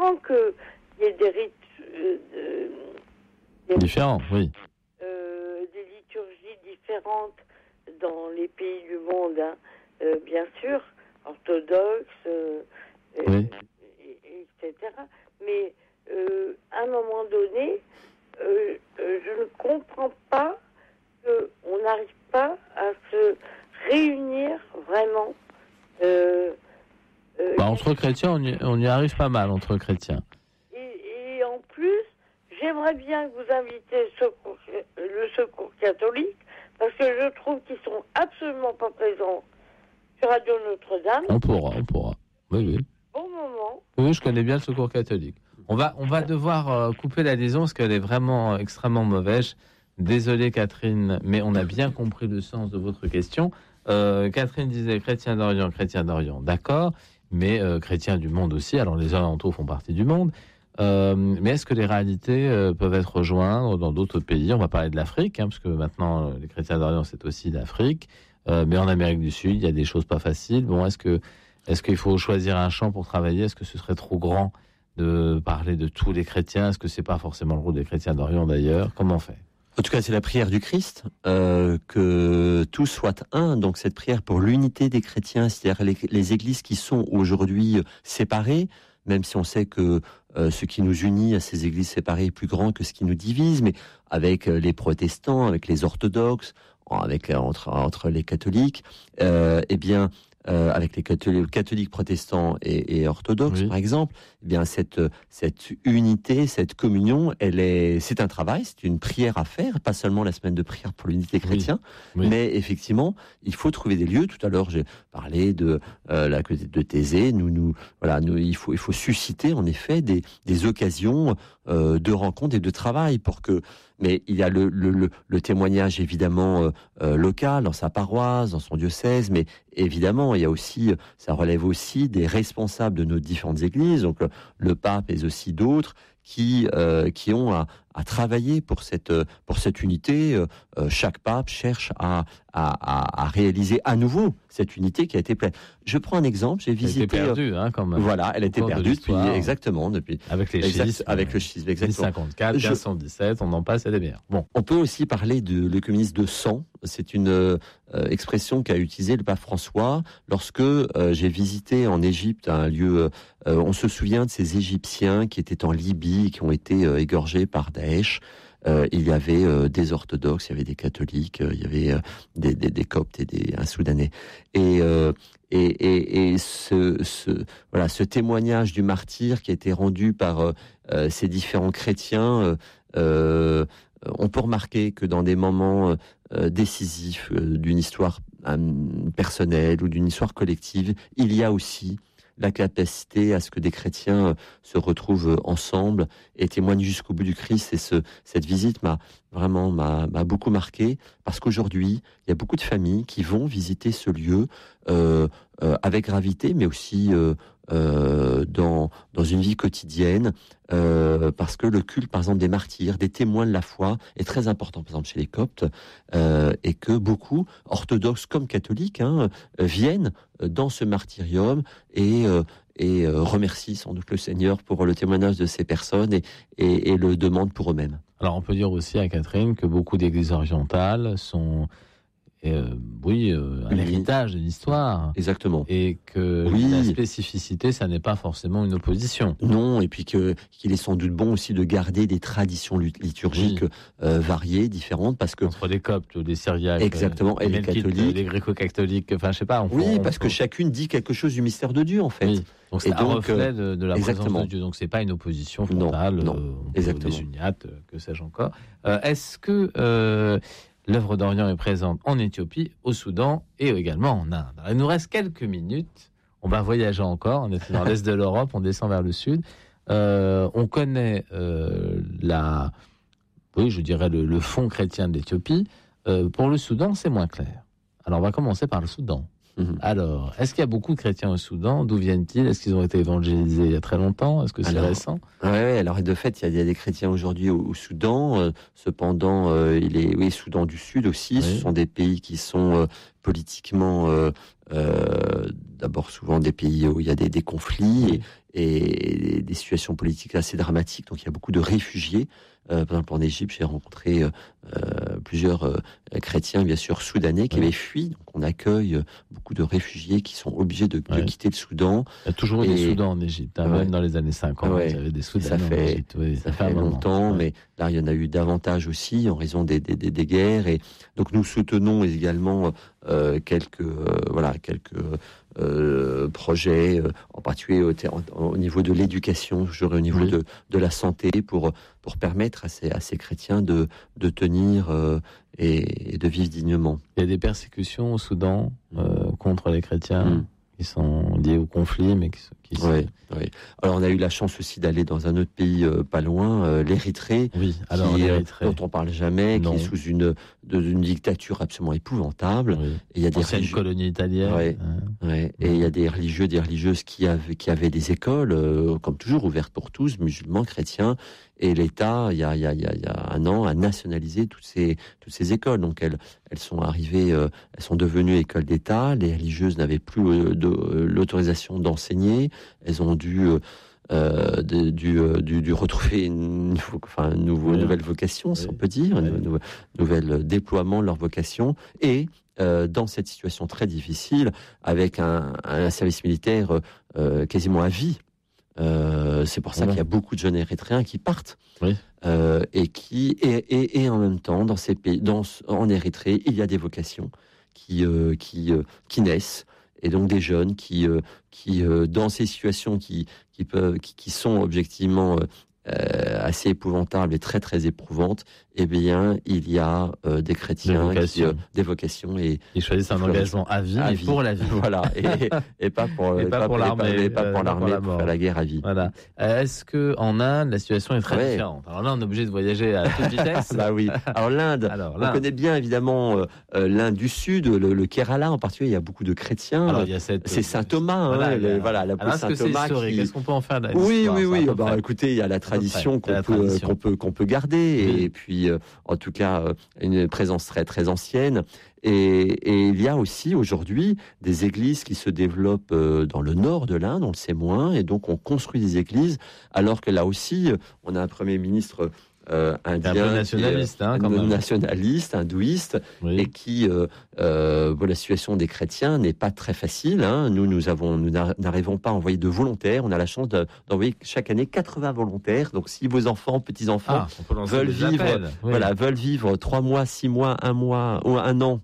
comprends qu'il y ait des rites différents, oui. Des liturgies différentes dans les pays du monde, hein. Bien sûr, orthodoxes, Oui. etc. Mais à un moment donné, je ne comprends pas qu'on n'arrive pas à se réunir vraiment. Entre chrétiens, on y arrive pas mal, entre chrétiens. Et en plus, j'aimerais bien que vous invitiez le Secours catholique, parce que je trouve qu'ils sont absolument pas présents sur Radio Notre-Dame. On pourra. Oui. Au moment. Oui, je connais bien le Secours catholique. On va devoir couper la liaison parce qu'elle est vraiment extrêmement mauvaise. Désolé Catherine, mais on a bien compris le sens de votre question. Catherine disait chrétien d'Orient, d'accord, mais chrétien du monde aussi. Alors les orientaux font partie du monde. Mais est-ce que les réalités peuvent être rejointes dans d'autres pays? On va parler de l'Afrique, parce que maintenant les chrétiens d'Orient c'est aussi l'Afrique. Mais en Amérique du Sud, il y a des choses pas faciles. Bon, est-ce qu'il faut choisir un champ pour travailler? Est-ce que ce serait trop grand de parler de tous les chrétiens? Est-ce que c'est pas forcément le rôle des chrétiens d'Orient d'ailleurs? Comment on fait? En tout cas, c'est la prière du Christ, que tous soient un. Donc cette prière pour l'unité des chrétiens, c'est-à-dire les églises qui sont aujourd'hui séparées, même si on sait que ce qui nous unit à ces églises séparées est plus grand que ce qui nous divise, mais avec les protestants, avec les orthodoxes, entre les catholiques, avec les catholiques protestants et orthodoxes, par exemple, eh bien cette unité, cette communion, c'est un travail, c'est une prière à faire, pas seulement la semaine de prière pour l'unité chrétienne, mais effectivement, il faut trouver des lieux. Tout à l'heure, j'ai parlé de Thésée. Il faut susciter en effet des occasions de rencontres et de travail mais il y a le témoignage évidemment local, dans sa paroisse, dans son diocèse, mais évidemment, il y a aussi, ça relève aussi des responsables de nos différentes églises, donc le pape et aussi d'autres qui ont à travailler pour cette unité. Chaque pape cherche à réaliser à nouveau cette unité qui a été pleine. Je prends un exemple, j'ai visité... Elle était perdue, quand même. Voilà, elle a été perdue depuis... Avec les schismes. Avec le schisme, exactement. 1054, 1517, on en passe, elle est bien. Bon. On peut aussi parler de l'œcuménisme de sang. C'est une expression qu'a utilisée le pape François lorsque j'ai visité en Égypte un lieu... on se souvient de ces Égyptiens qui étaient en Libye, qui ont été égorgés par Daesh. Il y avait des orthodoxes, il y avait des catholiques, il y avait des coptes et un soudanais. Et ce témoignage du martyr qui a été rendu par ces différents chrétiens, on peut remarquer que dans des moments décisifs d'une histoire personnelle ou d'une histoire collective, il y a aussi la capacité à ce que des chrétiens se retrouvent ensemble et témoignent jusqu'au bout du Christ. Et cette visite m'a beaucoup marqué, parce qu'aujourd'hui, il y a beaucoup de familles qui vont visiter ce lieu avec gravité, mais aussi dans une vie quotidienne, parce que le culte, par exemple, des martyrs, des témoins de la foi, est très important, par exemple, chez les Coptes, et que beaucoup, orthodoxes comme catholiques, viennent dans ce martyrium et remercient sans doute le Seigneur pour le témoignage de ces personnes et le demandent pour eux-mêmes. Alors, on peut dire aussi à Catherine que beaucoup d'églises orientales sont... un héritage de l'histoire. Exactement. Et que la spécificité, ça n'est pas forcément une opposition. Non, et puis qu'il est sans doute bon aussi de garder des traditions liturgiques variées, différentes, parce que... Entre les Coptes, les Syriaques... Exactement, et les catholiques... Les gréco-catholiques, enfin, je sais pas... parce que chacune dit quelque chose du mystère de Dieu, en fait. Oui. Donc c'est un reflet de la présence de Dieu. Donc c'est pas une opposition frontale. Non. Exactement. Des uniates, que sais-je encore. Est-ce que... l'œuvre d'Orient est présente en Éthiopie, au Soudan et également en Inde. Alors, il nous reste quelques minutes. On va voyager encore. On est dans l'est de l'Europe, on descend vers le sud. On connaît le fond chrétien de l'Éthiopie. Pour le Soudan, c'est moins clair. Alors, on va commencer par le Soudan. Alors, est-ce qu'il y a beaucoup de chrétiens au Soudan? D'où viennent-ils? Est-ce qu'ils ont été évangélisés il y a très longtemps? Est-ce que c'est récent? Oui, alors de fait, il y a des chrétiens aujourd'hui au Soudan. Cependant, Soudan du Sud aussi. Ce sont des pays qui sont politiquement, d'abord souvent des pays où il y a des conflits et des situations politiques assez dramatiques. Donc il y a beaucoup de réfugiés. Par exemple, en Égypte, j'ai rencontré plusieurs chrétiens, bien sûr, soudanais, qui avaient fui. Donc, on accueille beaucoup de réfugiés qui sont obligés de quitter le Soudan. Il y a toujours eu des Soudans en Égypte, même dans les années 50. Il y avait des Soudanais en Égypte. Ça fait longtemps, mais là, il y en a eu davantage aussi en raison des guerres. Et donc, nous soutenons également quelques projets, en particulier au niveau de l'éducation, au niveau de la santé, pour permettre à ces chrétiens de tenir et de vivre dignement. Il y a des persécutions au Soudan contre les chrétiens qui sont liées au conflit, mais qui sont... Oui. Alors, on a eu la chance aussi d'aller dans un autre pays pas loin, l'Érythrée, dont on parle jamais, qui est sous une dictature absolument épouvantable. Oui. Et il y a ancienne colonie italienne. Et il y a des religieuses qui avaient des écoles, comme toujours, ouvertes pour tous, musulmans, chrétiens. Et l'État, il y a un an, a nationalisé toutes ces écoles. Donc elles sont arrivées, elles sont devenues écoles d'État. Les religieuses n'avaient plus l'autorisation d'enseigner. Elles ont dû retrouver une nouvelle vocation, si on peut dire, un nouvel déploiement de leur vocation. Et dans cette situation très difficile, avec un service militaire quasiment à vie. C'est pour ça qu'il y a beaucoup de jeunes érythréens qui partent et en même temps dans ces pays, en Érythrée, il y a des vocations qui naissent, et donc des jeunes qui dans ces situations qui sont objectivement assez épouvantables et très très éprouvantes, eh bien il y a des chrétiens des vocations et ils choisissent un engagement à vie pour la vie. Voilà, et pas pour l'armée, pour faire la guerre à vie. Voilà. Est-ce que en Inde la situation est très différente? Alors là on est obligé de voyager à toute vitesse. Bah oui. Alors l'Inde, on connaît bien évidemment l'Inde du Sud, le Kerala en particulier, il y a beaucoup de chrétiens. Alors, il y a c'est Saint Thomas, la Saint Thomas. Qu'est-ce qu'on peut en faire de la Oui. Écoutez, il y a la tradition qu'on peut garder, et puis en tout cas une présence très très ancienne. Et il y a aussi aujourd'hui des églises qui se développent dans le nord de l'Inde, on le sait moins, et donc on construit des églises, alors que là aussi on a un Premier ministre indien, un peu nationaliste, nationaliste, hindouiste, et qui, la situation des chrétiens n'est pas très facile. Nous n'arrivons pas à envoyer de volontaires. On a la chance d'envoyer chaque année 80 volontaires. Donc, si vos enfants, petits-enfants, veulent vivre 3 mois, 6 mois, 1 mois ou 1 an,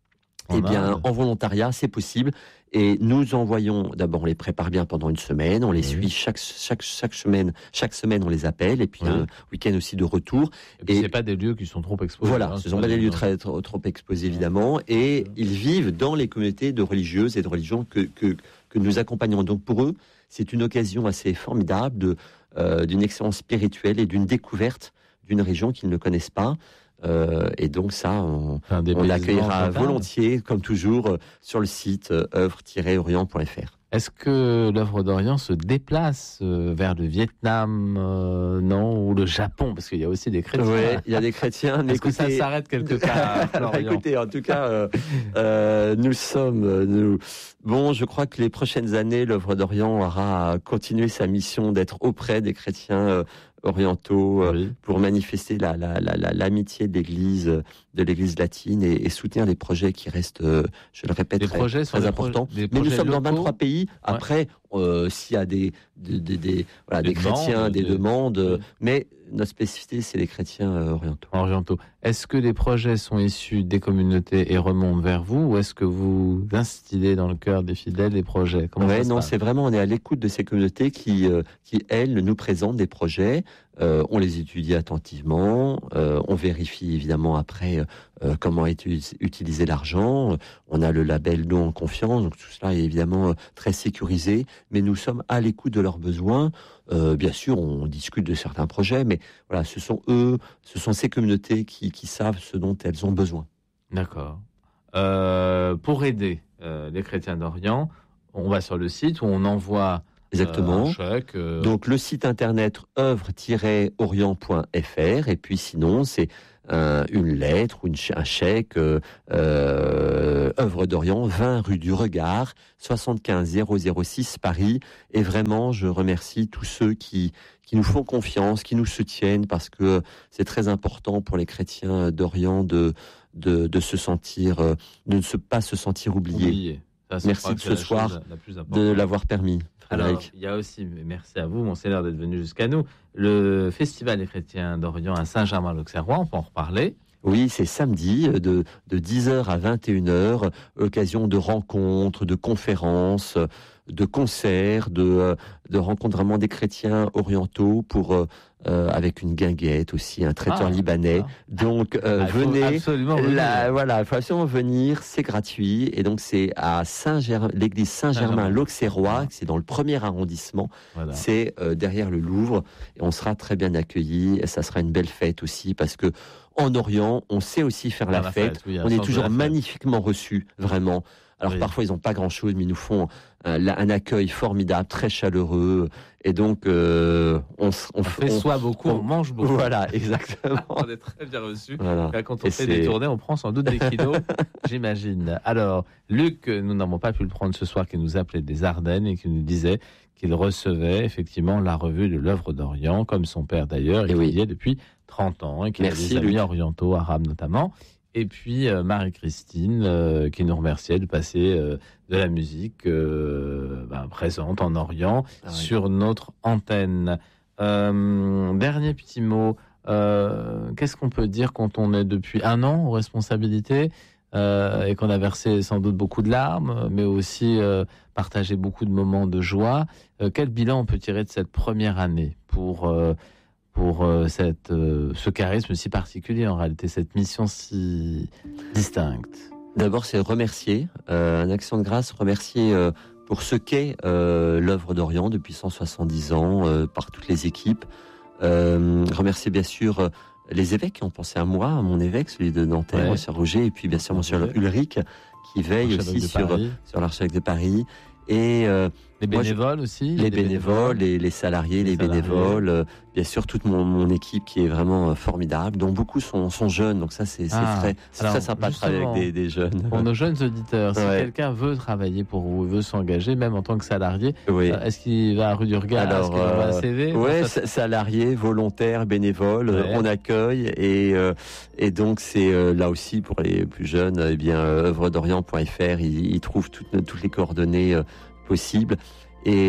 en volontariat, c'est possible. Et nous envoyons, d'abord, on les prépare bien pendant une semaine, on les suit chaque semaine, on les appelle, et puis un week-end aussi de retour. Et c'est pas des lieux qui sont trop exposés. Voilà, ce sont pas des lieux trop exposés, évidemment, et ils vivent dans les communautés de religieuses et de religions que nous accompagnons. Donc pour eux, c'est une occasion assez formidable d'une expérience spirituelle et d'une découverte d'une région qu'ils ne connaissent pas. Et donc ça, on l'accueillera volontiers, comme toujours, sur le site œuvre-orient.fr. Est-ce que l'œuvre d'Orient se déplace vers le Vietnam, ou le Japon? Parce qu'il y a aussi des chrétiens. Oui, il y a des chrétiens. Est-ce que ça s'arrête quelque part? Écoutez, en tout cas, je crois que les prochaines années, l'œuvre d'Orient aura continué sa mission d'être auprès des chrétiens orientaux pour manifester l'amitié de l'Église latine et soutenir des projets qui restent, je le répète, très importants. Mais nous sommes dans 23 pays. Après, s'il y a des chrétiens, des demandes, mais notre spécificité, c'est les chrétiens orientaux. Est-ce que les projets sont issus des communautés et remontent vers vous, ou est-ce que vous instillez dans le cœur des fidèles des projets? C'est vraiment, on est à l'écoute de ces communautés qui elles, nous présentent des projets. On les étudie attentivement, on vérifie évidemment après comment est utilisé l'argent. On a le label Don en confiance, donc tout cela est évidemment très sécurisé, mais nous sommes à l'écoute de leurs besoins. Bien sûr, on discute de certains projets, mais voilà, ce sont ces communautés qui savent ce dont elles ont besoin. D'accord. Pour aider les chrétiens d'Orient, on va sur le site où on envoie Exactement. Un chèque. Donc le site internet oeuvre-orient.fr et puis sinon c'est une lettre ou un chèque Œuvre d'Orient, 20 rue du Regard, 75 006 Paris. Et vraiment, je remercie tous ceux qui nous font confiance, qui nous soutiennent, parce que c'est très important pour les chrétiens d'Orient de se sentir, de ne pas se sentir oubliés. Merci de ce soir de l'avoir permis. Alors, il y a aussi, merci à vous, Monseigneur, d'être venu jusqu'à nous, le Festival des chrétiens d'Orient à Saint-Germain-l'Auxerrois, on peut en reparler. Oui, c'est samedi de 10h à 21h, occasion de rencontres, de conférences, de concerts, de rencontres vraiment des chrétiens orientaux pour avec une guinguette aussi, un traiteur libanais. Donc venez, voilà, il faut absolument venir, c'est gratuit et donc c'est à l'église Saint-Germain-l'Auxerrois, c'est dans le 1er arrondissement, c'est derrière le Louvre et on sera très bien accueillis et ça sera une belle fête aussi parce que en Orient, on sait aussi faire la fête. On est toujours magnifiquement reçus, vraiment. Alors parfois ils n'ont pas grand-chose, mais ils nous font un accueil formidable, très chaleureux. Et donc on fait soit beaucoup, on mange beaucoup. Voilà, exactement. On est très bien reçus. Voilà. Quand on fait des tournées, on prend sans doute des kilos, j'imagine. Alors Luc, nous n'avons pas pu le prendre ce soir, qui nous appelait des Ardennes et qui nous disait qu'il recevait effectivement la revue de l'Œuvre d'Orient, comme son père d'ailleurs, il y est depuis 30 ans, et qui a des amis orientaux, arabes notamment. Et puis Marie-Christine qui nous remerciait de passer de la musique présente en Orient sur notre antenne. Dernier petit mot, qu'est-ce qu'on peut dire quand on est depuis 1 an aux responsabilités et qu'on a versé sans doute beaucoup de larmes, mais aussi partagé beaucoup de moments de joie. Quel bilan on peut tirer de cette première année pour ce charisme si particulier, en réalité, cette mission si distincte? D'abord, c'est remercier, une action de grâce, remercier pour ce qu'est l'Œuvre d'Orient depuis 170 ans, par toutes les équipes. Remercier bien sûr les évêques qui ont pensé à moi, à mon évêque, celui de Nanterre, M. Roger, et puis bien sûr M. Ulrich, qui veille aussi sur l'archevêque de Paris. Et les bénévoles aussi, les bénévoles, les salariés, les bénévoles, bien sûr toute mon équipe qui est vraiment formidable, dont beaucoup sont jeunes, donc ça c'est frais, c'est très sympa de travailler avec des jeunes. Pour nos jeunes auditeurs, si quelqu'un veut travailler pour vous, veut s'engager, même en tant que salarié, est-ce qu'il va à rue du Regard? Alors, est-ce qu'il envoie un CV? Salarié, volontaire, bénévole, on accueille et donc c'est là aussi pour les plus jeunes, œuvredorient.fr, ils trouvent toutes les coordonnées possible et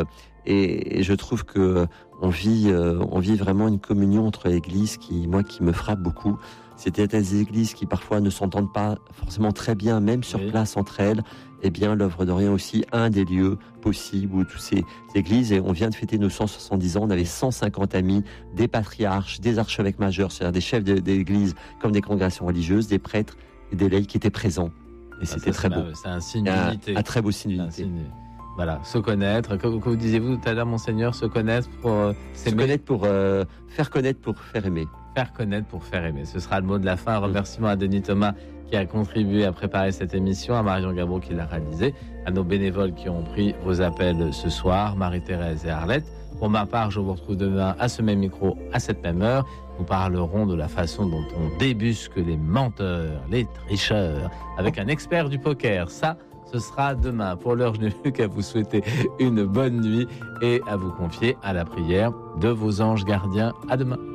je trouve que on vit vraiment une communion entre églises qui me frappe beaucoup. C'était des églises qui parfois ne s'entendent pas forcément très bien, même sur place entre elles. Eh bien, l'Œuvre d'Orient aussi un des lieux possibles où toutes ces églises, et on vient de fêter nos 170 ans, on avait 150 amis, des patriarches, des archevêques majeurs, c'est-à-dire des chefs d'église comme des congrégations religieuses, des prêtres et des laïcs qui étaient présents. Et c'était très beau. C'est un signe d'unité. Un très beau signe d'unité. Voilà, se connaître. Que vous disiez-vous tout à l'heure, Monseigneur, se connaître pour s'aimer. Se connaître pour faire connaître pour faire aimer. Faire connaître pour faire aimer. Ce sera le mot de la fin. Un remerciement à Denis Thomas qui a contribué à préparer cette émission, à Marion Gabreau qui l'a réalisée, à nos bénévoles qui ont pris vos appels ce soir, Marie-Thérèse et Arlette. Pour ma part, je vous retrouve demain à ce même micro, à cette même heure. Nous parlerons de la façon dont on débusque les menteurs, les tricheurs, avec un expert du poker. Ça, ce sera demain. Pour l'heure, je n'ai plus qu'à vous souhaiter une bonne nuit et à vous confier à la prière de vos anges gardiens. À demain.